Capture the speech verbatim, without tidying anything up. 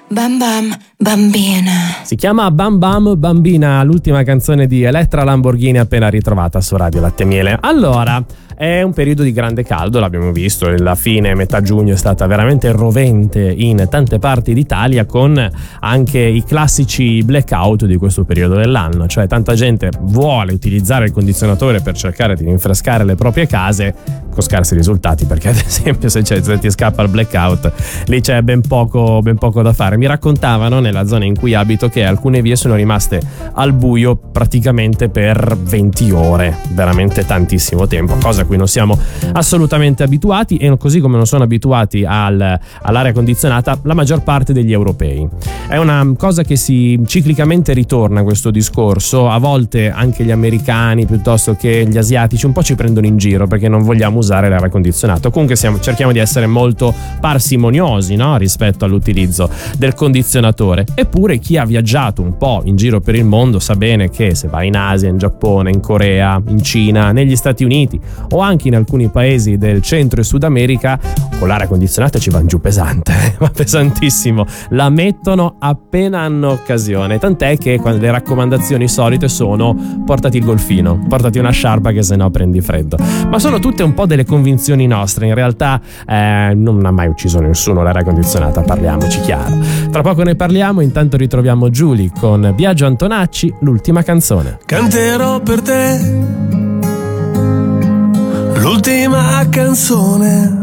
Bam Bam Bambina. Si chiama Bam Bam Bambina, l'ultima canzone di Elettra Lamborghini appena ritrovata su Radio Latte e Miele. Allora, è un periodo di grande caldo, l'abbiamo visto, la fine, metà giugno è stata veramente rovente in tante parti d'Italia, con anche i classici blackout di questo periodo dell'anno, cioè tanta gente vuole utilizzare il condizionatore per cercare di rinfrescare le proprie case con scarsi risultati, perché ad esempio se, se ti scappa il blackout lì c'è ben poco, ben poco da fare. Mi raccontavano nella zona in cui abito che alcune vie sono rimaste al buio praticamente per venti ore, veramente tantissimo tempo, cosa a cui non siamo assolutamente abituati, e così come non sono abituati al, all'aria condizionata la maggior parte degli europei. È una cosa che si ciclicamente ritorna, questo discorso. A volte anche gli americani piuttosto che gli asiatici un po' ci prendono in giro perché non vogliamo usare l'aria condizionata. Comunque siamo, cerchiamo di essere molto parsimoniosi, no? Rispetto all'utilizzo del condizionatore. Eppure chi ha viaggiato un po' in giro per il mondo sa bene che se va in Asia, in Giappone, in Corea, in Cina, negli Stati Uniti o anche in alcuni paesi del Centro e Sud America, con l'aria condizionata ci van giù pesante, ma pesantissimo. La mettono appena hanno occasione, tant'è che le raccomandazioni solite sono: portati il golfino, portati una sciarpa che sennò prendi freddo. Ma sono tutte un po' delle convinzioni nostre, in realtà eh, non ha mai ucciso nessuno l'aria condizionata, parliamoci chiaro. Tra poco ne parliamo, intanto ritroviamo Giulia con Biagio Antonacci, l'ultima canzone. Canterò per te l'ultima canzone